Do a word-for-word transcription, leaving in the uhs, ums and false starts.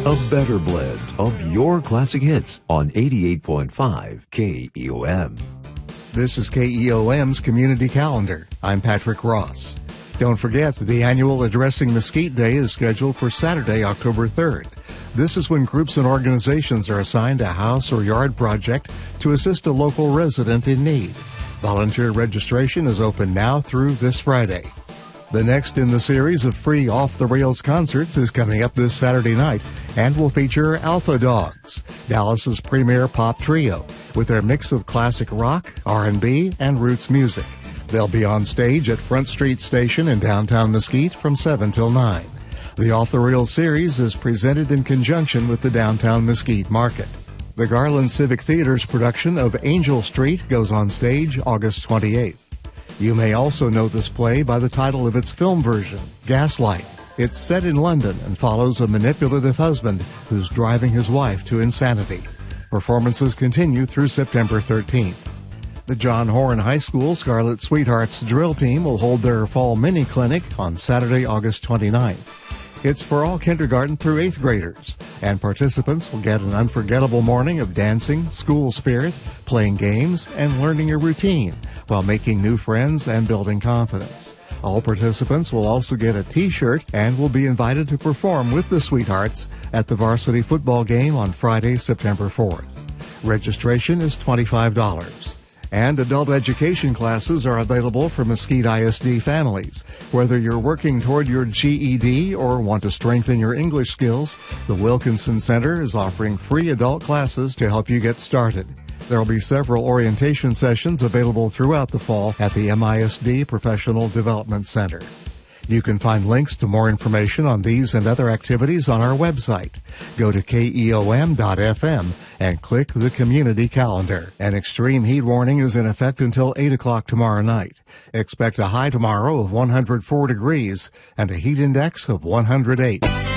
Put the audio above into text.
A better blend of your classic hits on eighty-eight point five K E O M. This is K E O M's Community Calendar. I'm Patrick Ross. Don't forget, the annual Addressing Mesquite Day is scheduled for Saturday, October third. This is when groups and organizations are assigned a house or yard project to assist a local resident in need. Volunteer registration is open now through this Friday. The next in the series of free off-the-rails concerts is coming up this Saturday night and will feature Alpha Dogs, Dallas's premier pop trio, with their mix of classic rock, R and B, and roots music. They'll be on stage at Front Street Station in downtown Mesquite from seven till nine. The Off the Rails series is presented in conjunction with the downtown Mesquite Market. The Garland Civic Theater's production of Angel Street goes on stage August twenty-eighth. You may also know this play by the title of its film version, Gaslight. It's set in London and follows a manipulative husband who's driving his wife to insanity. Performances continue through September thirteenth. The John Horn High School Scarlet Sweethearts drill team will hold their fall mini clinic on Saturday, August twenty-ninth. It's for all kindergarten through eighth graders, and participants will get an unforgettable morning of dancing, school spirit, playing games, and learning a routine while making new friends and building confidence. All participants will also get a T-shirt and will be invited to perform with the Sweethearts at the varsity football game on Friday, September fourth. Registration is twenty-five dollars. And adult education classes are available for Mesquite I S D families. Whether you're working toward your G E D or want to strengthen your English skills, the Wilkinson Center is offering free adult classes to help you get started. There will be several orientation sessions available throughout the fall at the M I S D Professional Development Center. You can find links to more information on these and other activities on our website. Go to K E O M dot F M and click the Community Calendar. An extreme heat warning is in effect until eight o'clock tomorrow night. Expect a high tomorrow of one hundred four degrees and a heat index of one hundred eight.